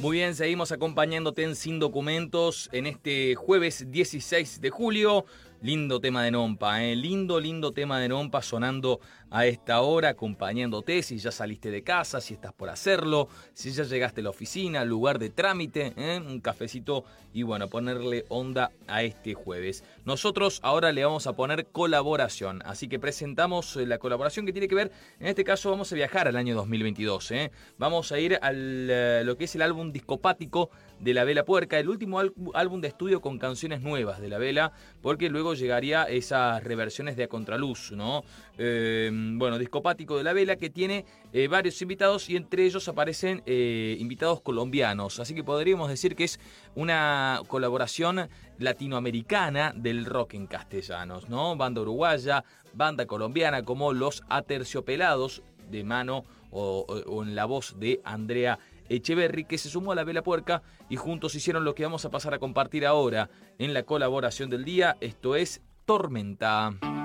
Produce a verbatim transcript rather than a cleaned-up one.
Muy bien, seguimos acompañándote en Sin Documentos en este jueves dieciséis de julio. Lindo tema de Nompa, ¿eh? Lindo, lindo tema de Nompa sonando a esta hora, acompañándote si ya saliste de casa, si estás por hacerlo, si ya llegaste a la oficina, lugar de trámite, ¿eh? Un cafecito y bueno, ponerle onda a este jueves. Nosotros ahora le vamos a poner colaboración, así que presentamos la colaboración que tiene que ver, en este caso vamos a viajar al año dos mil veintidós, ¿eh? Vamos a ir a lo que es el álbum discopático de La Vela Puerca, el último álbum de estudio con canciones nuevas de La Vela, porque luego llegaría esas reversiones de A Contraluz, ¿no? Eh, bueno, discopático de La Vela, que tiene eh, varios invitados y entre ellos aparecen eh, invitados colombianos, así que podríamos decir que es una colaboración latinoamericana del rock en castellanos, ¿no? Banda uruguaya, banda colombiana como Los Aterciopelados, de mano o, o, o en la voz de Andrea Echeverry, que se sumó a La Vela Puerca y juntos hicieron lo que vamos a pasar a compartir ahora en la colaboración del día. Esto es Tormenta.